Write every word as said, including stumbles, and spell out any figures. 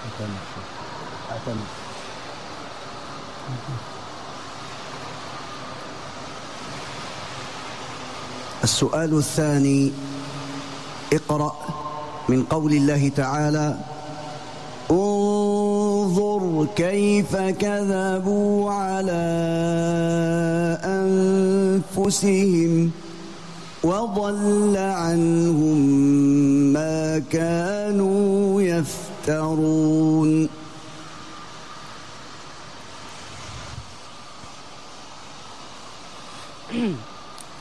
السؤال الثاني: اقرأ من قول الله تعالى: انظر كيف كذبوا على أنفسهم وضل عنهم ما كانوا يفترون.